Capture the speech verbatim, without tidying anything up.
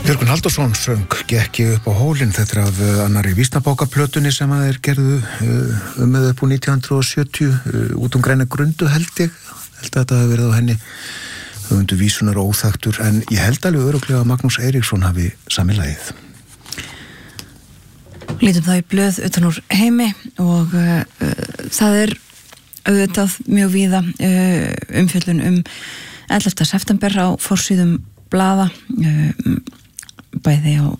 Björgvin Halldórsson söng Gekk ég upp á hólinn, þetta er af annarri vísnabókaplötunni sem að þeir gerðu um með upp úr nítján hundruð sjötíu út um græna grundu held ég held að þetta hafi verið á henni höfundu vísunar og óþægtur, en ég held alveg örugglega að Magnús Eiríksson hafi sami lagið. Lítum það í blöð utan úr heimi og uh, það er auðvitað mjög víða uh, umfjöllun um ellefta september á forsíðum blaða, uh, bæði á